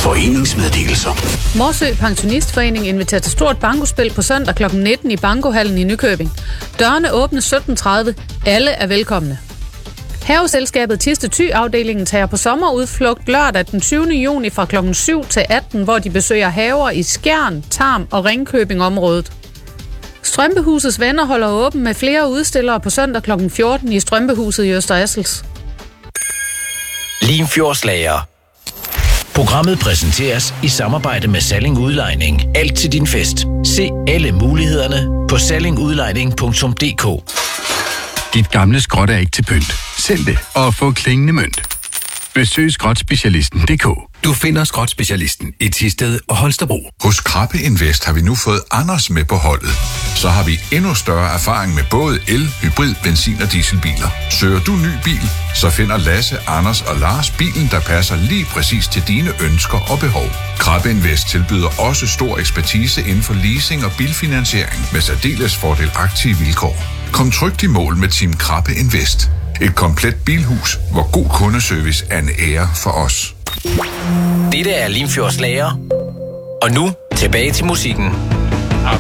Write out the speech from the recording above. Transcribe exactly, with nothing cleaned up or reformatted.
Foreningsmeddelelser. Morsø Pensionistforening inviterer til stort bankospil på søndag klokken nitten i Bankohallen i Nykøbing. Dørene åbnes sytten tredive. Alle er velkomne. Haveselskabet Tiste Thy-afdelingen tager på sommerudflugt lørdag den tyvende juni fra klokken syv til atten, hvor de besøger haver i Skjern, Tarm og Ringkøbing-området. Strømpehusets venner holder åben med flere udstillere på søndag klokken fjorten i Strømpehuset i Øster Assels. Limfjordslager. Programmet præsenteres i samarbejde med Salling Udlejning. Alt til din fest. Se alle mulighederne på salling udlejning punktum d k. Dit gamle skrot er ikke til pynt. Sælg det og få klingende mønt. Besøg skrotspecialisten punktum d k. Du finder skrotspecialisten i Thisted og Holstebro. Hos Krabbe Invest har vi nu fået Anders med på holdet. Så har vi endnu større erfaring med både el, hybrid, benzin og dieselbiler. Søger du ny bil, så finder Lasse, Anders og Lars bilen, der passer lige præcis til dine ønsker og behov. Krabbe Invest tilbyder også stor ekspertise inden for leasing og bilfinansiering med særdeles fordelagtige vilkår. Kom trygt i mål med Team Krabbe Invest. Et komplet bilhus, hvor god kundeservice er en ære for os. Dette er Limfjordslager. Og nu tilbage til musikken.